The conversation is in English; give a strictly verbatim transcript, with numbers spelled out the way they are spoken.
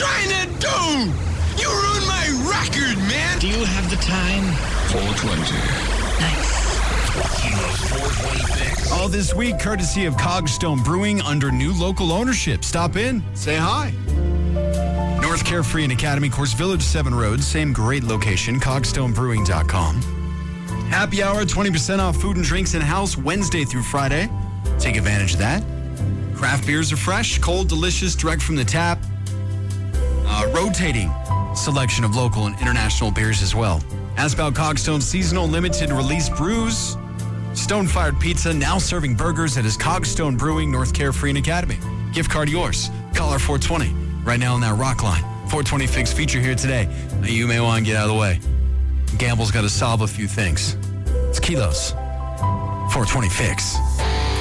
trying to do? You ruined my record, man. Do you have the time? four twenty. Nice. Kilo's four twenty fix. All this week, courtesy of Cogstone Brewing under new local ownership. Stop in, say hi. North Carefree and Academy Course Village, Seven Roads, same great location, cogstone brewing dot com. Happy hour, twenty percent off food and drinks in-house Wednesday through Friday. Take advantage of that. Craft beers are fresh, cold, delicious, direct from the tap. Uh, rotating selection of local and international beers as well. Ask about Cogstone's seasonal limited release brews. Stone-fired pizza now serving burgers at his Cogstone Brewing, North Carefree and Academy. Gift card yours. Call our four twenty right now on that rock line. four twenty Fix feature here today. Now you may want to get out of the way. Gamble's got to solve a few things. It's Kilos. four twenty Fix.